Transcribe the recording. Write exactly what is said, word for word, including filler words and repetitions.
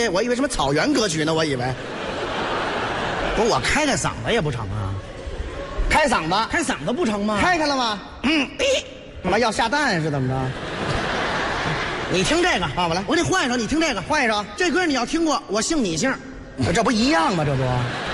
西，我以为什么草原歌曲呢，我以为。 不是我开开嗓子也不成啊？ 开嗓子， 开嗓子不成吗？ 开开了吗？嗯，干嘛要下蛋是怎么着？ 你听这个啊，我来， 我给你换一首，你听这个， 换一首。 这歌你要听过，我姓你姓， 这不一样吗？这不。